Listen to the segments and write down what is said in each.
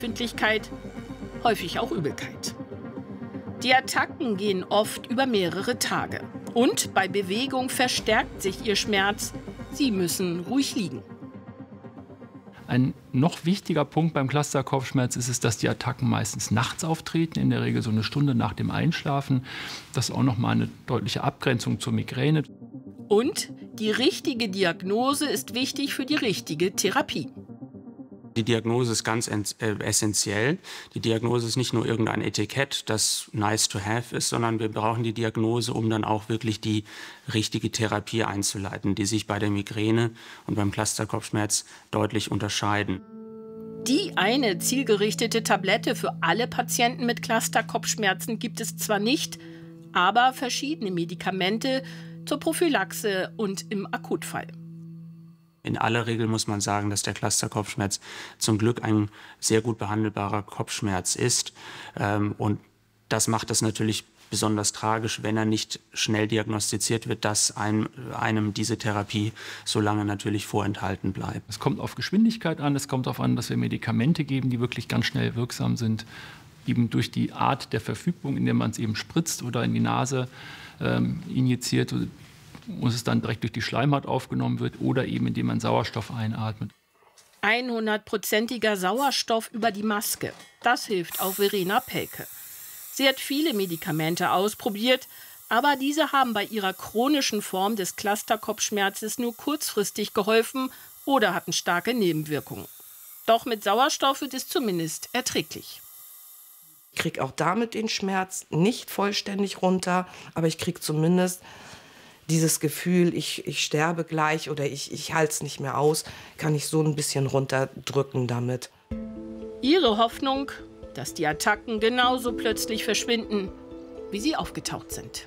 Empfindlichkeit, häufig auch Übelkeit. Die Attacken gehen oft über mehrere Tage. Und bei Bewegung verstärkt sich ihr Schmerz. Sie müssen ruhig liegen. Ein noch wichtiger Punkt beim Cluster-Kopfschmerz ist es, dass die Attacken meistens nachts auftreten, in der Regel so eine Stunde nach dem Einschlafen. Das ist auch noch mal eine deutliche Abgrenzung zur Migräne. Und die richtige Diagnose ist wichtig für die richtige Therapie. Die Diagnose ist ganz essentiell. Die Diagnose ist nicht nur irgendein Etikett, das nice to have ist, sondern wir brauchen die Diagnose, um dann auch wirklich die richtige Therapie einzuleiten, die sich bei der Migräne und beim Cluster-Kopfschmerz deutlich unterscheiden. Die eine zielgerichtete Tablette für alle Patienten mit Cluster-Kopfschmerzen gibt es zwar nicht, aber verschiedene Medikamente zur Prophylaxe und im Akutfall. In aller Regel muss man sagen, dass der Cluster-Kopfschmerz zum Glück ein sehr gut behandelbarer Kopfschmerz ist. Und das macht es natürlich besonders tragisch, wenn er nicht schnell diagnostiziert wird, dass einem diese Therapie so lange natürlich vorenthalten bleibt. Es kommt auf Geschwindigkeit an, es kommt darauf an, dass wir Medikamente geben, die wirklich ganz schnell wirksam sind. Eben durch die Art der Verfügung, indem man es eben spritzt oder in die Nase injiziert, muss es dann direkt durch die Schleimhaut aufgenommen wird oder eben indem man Sauerstoff einatmet. 100%iger Sauerstoff über die Maske. Das hilft auch Verena Pelke. Sie hat viele Medikamente ausprobiert, aber diese haben bei ihrer chronischen Form des Cluster-Kopfschmerzes nur kurzfristig geholfen oder hatten starke Nebenwirkungen. Doch mit Sauerstoff wird es zumindest erträglich. Ich kriege auch damit den Schmerz nicht vollständig runter, aber ich kriege zumindest dieses Gefühl, ich sterbe gleich oder ich halte es nicht mehr aus, kann ich so ein bisschen runterdrücken damit. Ihre Hoffnung, dass die Attacken genauso plötzlich verschwinden, wie sie aufgetaucht sind.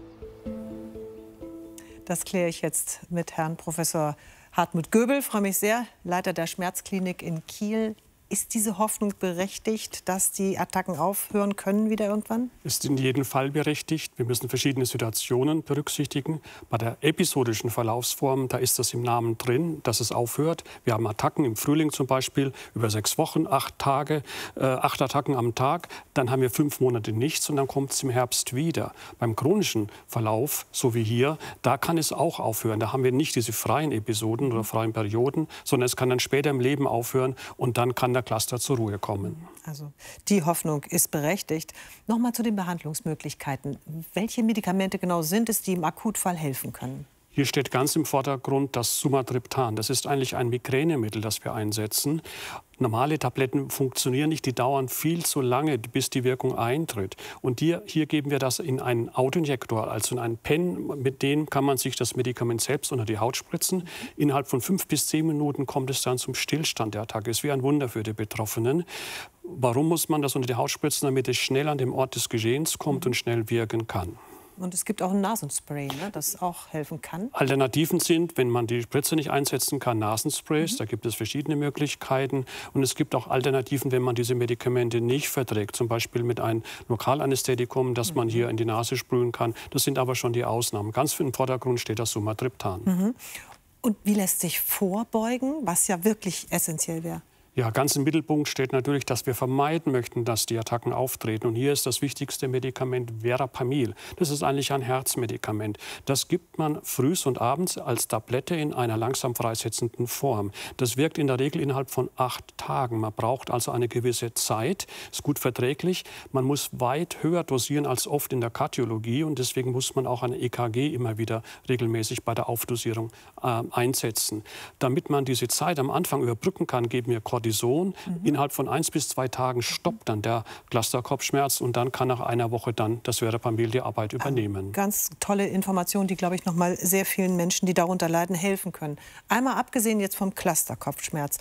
Das kläre ich jetzt mit Herrn Professor Hartmut Göbel. Ich freue mich sehr, Leiter der Schmerzklinik in Kiel. Ist diese Hoffnung berechtigt, dass die Attacken aufhören können wieder irgendwann? Ist in jedem Fall berechtigt. Wir müssen verschiedene Situationen berücksichtigen. Bei der episodischen Verlaufsform, da ist das im Namen drin, dass es aufhört. Wir haben Attacken im Frühling zum Beispiel über 6 Wochen, 8 Tage, 8 Attacken am Tag. Dann haben wir 5 Monate nichts und dann kommt es im Herbst wieder. Beim chronischen Verlauf, so wie hier, da kann es auch aufhören. Da haben wir nicht diese freien Episoden oder freien Perioden, sondern es kann dann später im Leben aufhören und dann kann der Cluster zur Ruhe kommen. Also die Hoffnung ist berechtigt. Noch mal zu den Behandlungsmöglichkeiten. Welche Medikamente genau sind es, die im Akutfall helfen können? Hier steht ganz im Vordergrund das Sumatriptan. Das ist eigentlich ein Migränemittel, das wir einsetzen. Normale Tabletten funktionieren nicht, die dauern viel zu lange, bis die Wirkung eintritt. Und hier geben wir das in einen Autoinjektor, also in einen Pen. Mit dem kann man sich das Medikament selbst unter die Haut spritzen. Innerhalb von 5 bis 10 Minuten kommt es dann zum Stillstand der Attacke. Es ist wie ein Wunder für die Betroffenen. Warum muss man das unter die Haut spritzen? Damit es schnell an den Ort des Geschehens kommt und schnell wirken kann. Und es gibt auch ein Nasenspray, ne, das auch helfen kann. Alternativen sind, wenn man die Spritze nicht einsetzen kann, Nasensprays. Da gibt es verschiedene Möglichkeiten. Und es gibt auch Alternativen, wenn man diese Medikamente nicht verträgt. Zum Beispiel mit einem Lokalanästhetikum, das man hier in die Nase sprühen kann. Das sind aber schon die Ausnahmen. Ganz im Vordergrund steht das Sumatriptan. Und wie lässt sich vorbeugen, was ja wirklich essentiell wäre? Ja, ganz im Mittelpunkt steht natürlich, dass wir vermeiden möchten, dass die Attacken auftreten. Und hier ist das wichtigste Medikament Verapamil. Das ist eigentlich ein Herzmedikament. Das gibt man frühs und abends als Tablette in einer langsam freisetzenden Form. Das wirkt in der Regel innerhalb von 8 Tagen. Man braucht also eine gewisse Zeit, ist gut verträglich. Man muss weit höher dosieren als oft in der Kardiologie. Und deswegen muss man auch ein EKG immer wieder regelmäßig bei der Aufdosierung einsetzen. Damit man diese Zeit am Anfang überbrücken kann, geben wir Cortison. Innerhalb von 1 bis 2 Tagen stoppt dann der Cluster-Kopfschmerz und dann kann nach einer Woche dann das Verapamil die Arbeit übernehmen. Ganz tolle Information, die, glaube ich, noch mal sehr vielen Menschen, die darunter leiden, helfen können. Einmal abgesehen jetzt vom Cluster-Kopfschmerz,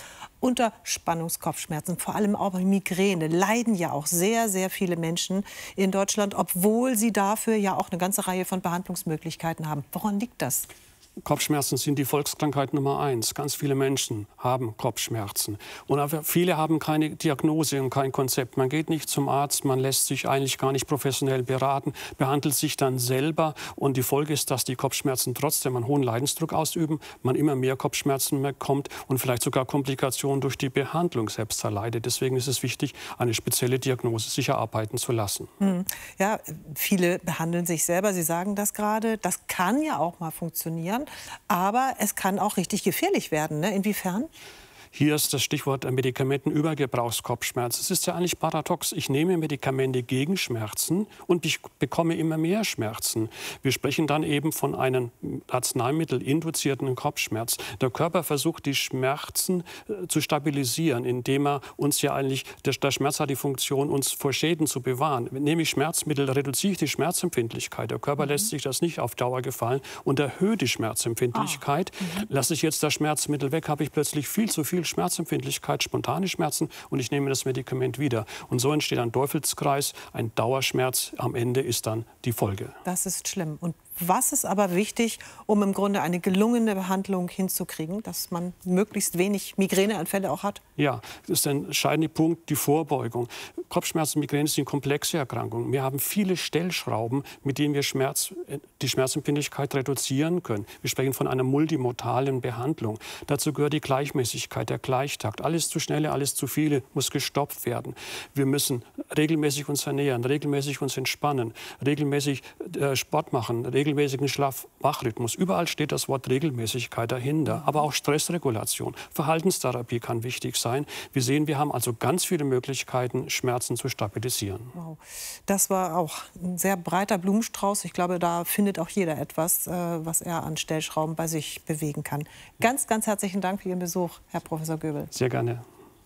Unterspannungskopfschmerzen, vor allem auch Migräne, leiden ja auch sehr, sehr viele Menschen in Deutschland, obwohl sie dafür ja auch eine ganze Reihe von Behandlungsmöglichkeiten haben. Woran liegt das? Kopfschmerzen sind die Volkskrankheit Nummer 1. Ganz viele Menschen haben Kopfschmerzen. Und aber viele haben keine Diagnose und kein Konzept. Man geht nicht zum Arzt, man lässt sich eigentlich gar nicht professionell beraten, behandelt sich dann selber. Und die Folge ist, dass die Kopfschmerzen trotzdem einen hohen Leidensdruck ausüben, man immer mehr Kopfschmerzen bekommt und vielleicht sogar Komplikationen durch die Behandlung selbst erleidet. Deswegen ist es wichtig, eine spezielle Diagnose sich erarbeiten zu lassen. Ja, viele behandeln sich selber. Sie sagen das gerade. Das kann ja auch mal funktionieren. Aber es kann auch richtig gefährlich werden. Ne? Inwiefern? Hier ist das Stichwort Medikamentenübergebrauchskopfschmerz. Es ist ja eigentlich paradox. Ich nehme Medikamente gegen Schmerzen und ich bekomme immer mehr Schmerzen. Wir sprechen dann eben von einem arzneimittelinduzierten Kopfschmerz. Der Körper versucht, die Schmerzen zu stabilisieren, indem er uns ja eigentlich, der Schmerz hat die Funktion, uns vor Schäden zu bewahren. Nehme ich Schmerzmittel, reduziere ich die Schmerzempfindlichkeit. Der Körper lässt sich das nicht auf Dauer gefallen und erhöht die Schmerzempfindlichkeit. Lasse ich jetzt das Schmerzmittel weg, habe ich plötzlich viel zu viel Schmerzempfindlichkeit, spontane Schmerzen und ich nehme das Medikament wieder. Und so entsteht ein Teufelskreis, ein Dauerschmerz. Am Ende ist dann die Folge. Das ist schlimm. Und was ist aber wichtig, um im Grunde eine gelungene Behandlung hinzukriegen, dass man möglichst wenig Migräneanfälle auch hat? Ja, das ist der entscheidende Punkt, die Vorbeugung. Kopfschmerzen, Migräne sind komplexe Erkrankungen. Wir haben viele Stellschrauben, mit denen wir die Schmerzempfindlichkeit reduzieren können. Wir sprechen von einer multimodalen Behandlung. Dazu gehört die Gleichmäßigkeit, der Gleichtakt. Alles zu schnelle, alles zu viele muss gestoppt werden. Wir müssen regelmäßig uns ernähren, regelmäßig uns entspannen, regelmäßig Sport machen, regelmäßigen Schlaf-Wach-Rhythmus. Überall steht das Wort Regelmäßigkeit dahinter. Aber auch Stressregulation. Verhaltenstherapie kann wichtig sein. Wir sehen, wir haben also ganz viele Möglichkeiten, Schmerzen zu stabilisieren. Wow. Das war auch ein sehr breiter Blumenstrauß. Ich glaube, da findet auch jeder etwas, was er an Stellschrauben bei sich bewegen kann. Ganz, ganz herzlichen Dank für Ihren Besuch, Herr Professor Göbel. Sehr gerne.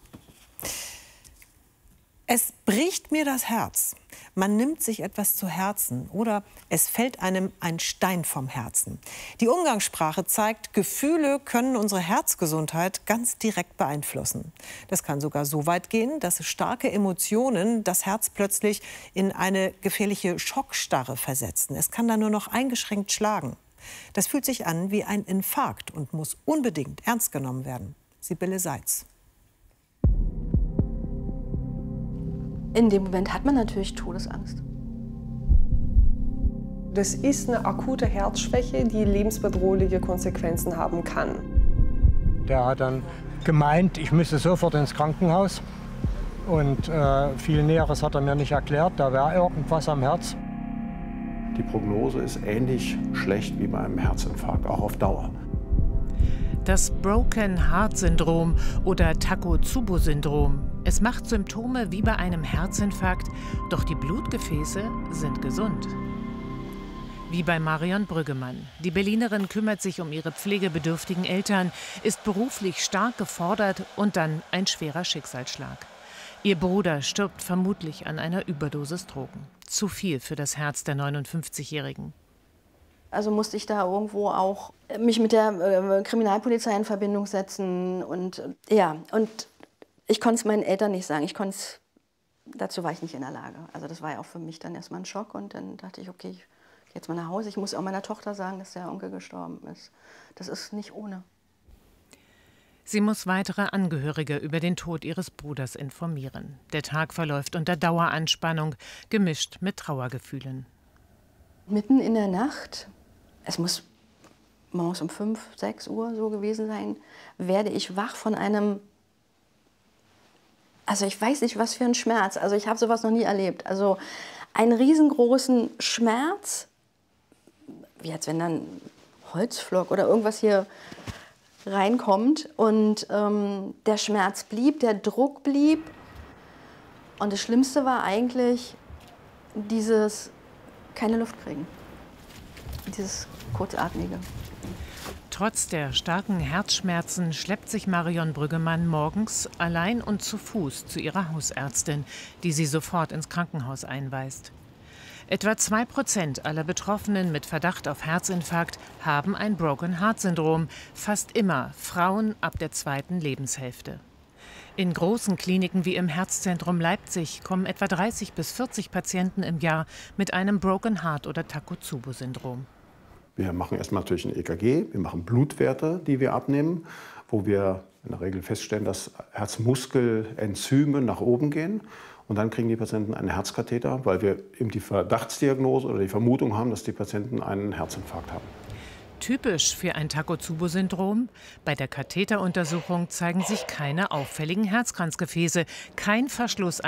Es bricht mir das Herz. Man nimmt sich etwas zu Herzen oder es fällt einem ein Stein vom Herzen. Die Umgangssprache zeigt, Gefühle können unsere Herzgesundheit ganz direkt beeinflussen. Das kann sogar so weit gehen, dass starke Emotionen das Herz plötzlich in eine gefährliche Schockstarre versetzen. Es kann dann nur noch eingeschränkt schlagen. Das fühlt sich an wie ein Infarkt und muss unbedingt ernst genommen werden. Sibylle Seitz. In dem Moment hat man natürlich Todesangst. Das ist eine akute Herzschwäche, die lebensbedrohliche Konsequenzen haben kann. Der hat dann gemeint, ich müsse sofort ins Krankenhaus. Und viel Näheres hat er mir nicht erklärt, da wäre irgendwas am Herz. Die Prognose ist ähnlich schlecht wie bei einem Herzinfarkt, auch auf Dauer. Das Broken Heart Syndrom oder Takotsubo-Syndrom. Es macht Symptome wie bei einem Herzinfarkt, doch die Blutgefäße sind gesund. Wie bei Marion Brüggemann. Die Berlinerin kümmert sich um ihre pflegebedürftigen Eltern, ist beruflich stark gefordert und dann ein schwerer Schicksalsschlag. Ihr Bruder stirbt vermutlich an einer Überdosis Drogen. Zu viel für das Herz der 59-Jährigen. Also musste ich da irgendwo auch mich mit der Kriminalpolizei in Verbindung setzen. Und ja, und ich konnte es meinen Eltern nicht sagen. Dazu war ich nicht in der Lage. Also das war ja auch für mich dann erstmal ein Schock. Und dann dachte ich, okay, ich gehe jetzt mal nach Hause. Ich muss auch meiner Tochter sagen, dass der Onkel gestorben ist. Das ist nicht ohne. Sie muss weitere Angehörige über den Tod ihres Bruders informieren. Der Tag verläuft unter Daueranspannung, gemischt mit Trauergefühlen. Mitten in der Nacht, es muss morgens um 5, 6 Uhr so gewesen sein, werde ich wach von einem, also ich weiß nicht, was für ein Schmerz, also ich habe sowas noch nie erlebt. Also einen riesengroßen Schmerz, wie als wenn dann Holzflock oder irgendwas hier reinkommt und der Schmerz blieb, der Druck blieb und das Schlimmste war eigentlich dieses keine Luft kriegen, dieses kurzatmige. Trotz der starken Herzschmerzen schleppt sich Marion Brüggemann morgens allein und zu Fuß zu ihrer Hausärztin, die sie sofort ins Krankenhaus einweist. Etwa 2% aller Betroffenen mit Verdacht auf Herzinfarkt haben ein Broken Heart Syndrom, fast immer Frauen ab der 2. Lebenshälfte. In großen Kliniken wie im Herzzentrum Leipzig kommen etwa 30 bis 40 Patienten im Jahr mit einem Broken Heart oder Takotsubo-Syndrom. Wir machen erstmal natürlich ein EKG, wir machen Blutwerte, die wir abnehmen, wo wir in der Regel feststellen, dass Herzmuskelenzyme nach oben gehen. Und dann kriegen die Patienten einen Herzkatheter, weil wir eben die Verdachtsdiagnose oder die Vermutung haben, dass die Patienten einen Herzinfarkt haben. Typisch für ein Takotsubo-Syndrom: Bei der Katheteruntersuchung zeigen sich keine auffälligen Herzkranzgefäße, kein Verschluss